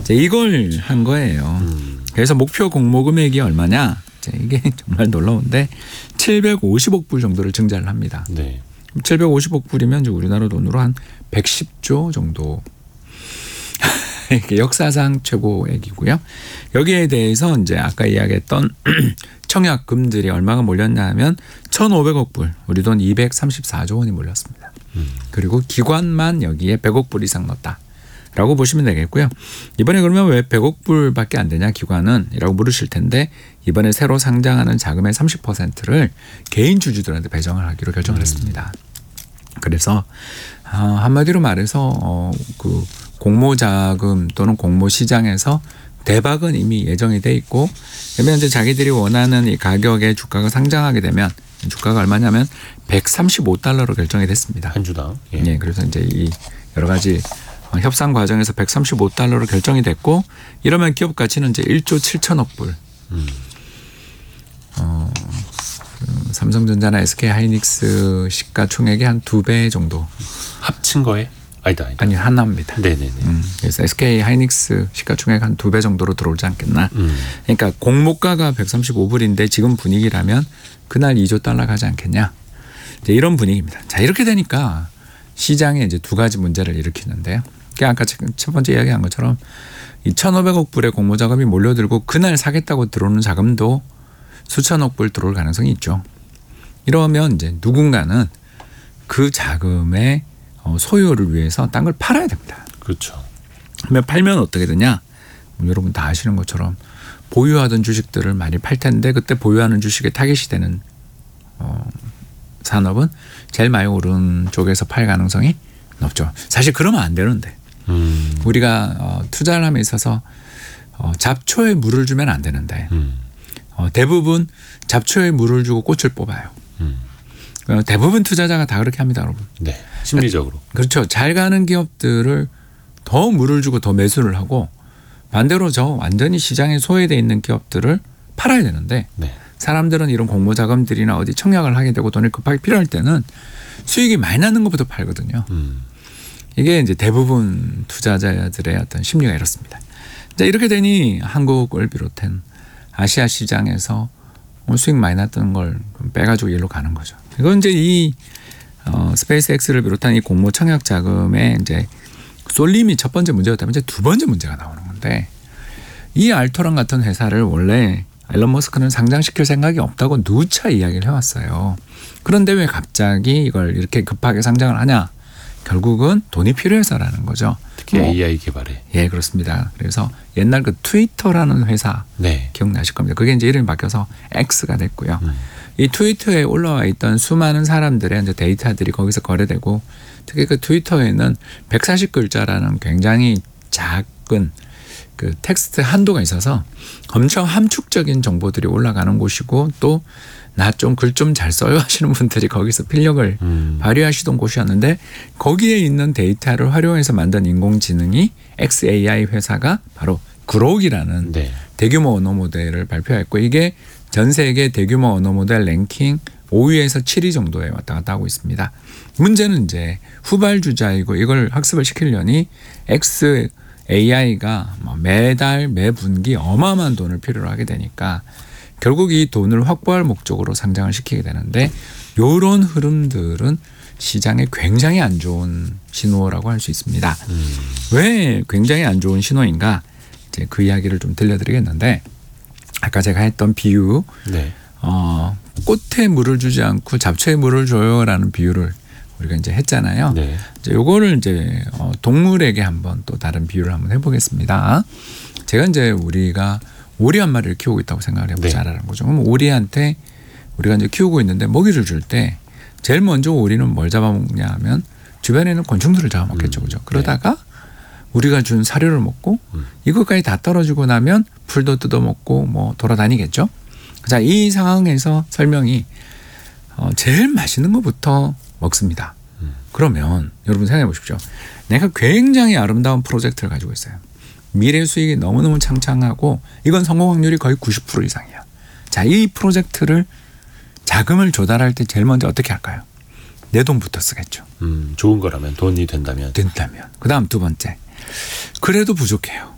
이제 이걸 한 거예요. 그래서 목표 공모 금액이 얼마냐? 이게 정말 놀라운데 750억 불 정도를 증자를 합니다. 네. 750억 불이면 이제 우리나라 돈으로 한 110조 정도. 이게 역사상 최고액이고요. 여기에 대해서 이제 아까 이야기했던 청약금들이 얼마가 몰렸냐 하면 1,500억 불, 우리 돈 234조 원이 몰렸습니다. 그리고 기관만 여기에 100억 불 이상 넣었다라고 보시면 되겠고요. 이번에 그러면 왜 100억 불밖에 안 되냐 기관은? 이라고 물으실 텐데 이번에 새로 상장하는 자금의 30%를 개인 주주들한테 배정을 하기로 결정을 했습니다. 그래서 한마디로 말해서 그 공모자금 또는 공모시장에서 대박은 이미 예정이 돼 있고 그러면 이제 자기들이 원하는 이 가격의 주가가 상장하게 되면 주가가 얼마냐면 $135로 결정이 됐습니다. 한 주당. 예. 네, 그래서 이제 이 여러 가지 협상 과정에서 $135로 결정이 됐고 이러면 기업 가치는 이제 1조 7천억 불. 삼성전자나 SK하이닉스 시가총액의 한 2배 정도. 합친 거에? 아니다. 아니 하나입니다. 네네네. 그래서 SK하이닉스 시가총액 한 2배 정도로 들어오지 않겠나. 그러니까 공모가가 135불인데 지금 분위기라면 그날 $2조 가지 않겠냐. 이제 이런 분위기입니다. 자 이렇게 되니까 시장에 이제 두 가지 문제를 일으키는데요. 아까 첫 번째 이야기한 것처럼 이 1,500억 불의 공모 자금이 몰려들고 그날 사겠다고 들어오는 자금도 수천억 불 들어올 가능성이 있죠. 이러면 이제 누군가는 그 자금의 소유를 위해서 딴 걸 팔아야 됩니다. 그렇죠. 그러면 팔면 어떻게 되냐? 여러분 다 아시는 것처럼 보유하던 주식들을 많이 팔 텐데 그때 보유하는 주식에 타깃이 되는 산업은 제일 많이 오른 쪽에서 팔 가능성이 높죠. 사실 그러면 안 되는데 우리가 투자를 함에 있어서 잡초에 물을 주면 안 되는데 대부분 잡초에 물을 주고 꽃을 뽑아요. 대부분 투자자가 다 그렇게 합니다, 여러분. 네, 심리적으로. 그렇죠. 잘 가는 기업들을 더 물을 주고 더 매수를 하고 반대로 저 완전히 시장에 소외되어 있는 기업들을 팔아야 되는데 네. 사람들은 이런 공모 자금들이나 어디 청약을 하게 되고 돈이 급하게 필요할 때는 수익이 많이 나는 것부터 팔거든요. 이게 이제 대부분 투자자들의 어떤 심리가 이렇습니다. 자, 이렇게 되니 한국을 비롯한 아시아 시장에서 수익 많이 났던 걸 빼가지고 일로 가는 거죠. 이건 이제 이 스페이스X를 비롯한 이 공모 청약 자금의 이제 쏠림이 첫 번째 문제였다면 이제 두 번째 문제가 나오는 건데 이 알토란 같은 회사를 원래 일론 머스크는 상장시킬 생각이 없다고 누차 이야기를 해왔어요. 그런데 왜 갑자기 이걸 이렇게 급하게 상장을 하냐? 결국은 돈이 필요해서라는 거죠. 특히 AI 개발에. 예, 그렇습니다. 그래서 옛날 그 트위터라는 회사 네. 기억나실 겁니다. 그게 이제 이름이 바뀌어서 X가 됐고요. 이 트위터에 올라와 있던 수많은 사람들의 이제 데이터들이 거기서 거래되고 특히 그 트위터에는 140글자라는 굉장히 작은 그 텍스트 한도가 있어서 엄청 함축적인 정보들이 올라가는 곳이고 또 나 좀 글 좀 잘 써요 하시는 분들이 거기서 필력을 발휘하시던 곳이었는데 거기에 있는 데이터를 활용해서 만든 인공지능이 XAI 회사가 바로 그록이라는 네. 대규모 언어 모델을 발표했고 이게 전 세계 대규모 언어 모델 랭킹 5위에서 7위 정도에 왔다 갔다 하고 있습니다. 문제는 이제 후발주자이고 이걸 학습을 시키려니 XAI가 매달 매분기 어마어마한 돈을 필요로 하게 되니까 결국 이 돈을 확보할 목적으로 상장을 시키게 되는데 이런 흐름들은 시장에 굉장히 안 좋은 신호라고 할 수 있습니다. 왜 굉장히 안 좋은 신호인가? 이제 그 이야기를 좀 들려드리겠는데 아까 제가 했던 비유, 네. 꽃에 물을 주지 않고 잡초에 물을 줘요라는 비유를 우리가 이제 했잖아요. 네. 이제 요거를 이제 동물에게 한번 또 다른 비유를 한번 해보겠습니다. 제가 이제 우리가 오리 한 마리를 키우고 있다고 생각을 해보자라는 거죠. 그럼 오리한테 우리가 이제 키우고 있는데 먹이를 줄 때 제일 먼저 오리는 뭘 잡아먹냐 하면 주변에 있는 곤충들을 잡아먹겠죠. 그죠? 그러다가 우리가 준 사료를 먹고 이것까지 다 떨어지고 나면 풀도 뜯어먹고 뭐 돌아다니겠죠. 자, 이 상황에서 설명이 제일 맛있는 것부터 먹습니다. 그러면 여러분 생각해 보십시오. 내가 굉장히 아름다운 프로젝트를 가지고 있어요. 미래 수익이 너무너무 창창하고 이건 성공 확률이 거의 90% 이상이야. 자, 이 프로젝트를 자금을 조달할 때 제일 먼저 어떻게 할까요? 내 돈부터 쓰겠죠. 좋은 거라면 돈이 된다면. 그다음 두 번째. 그래도 부족해요.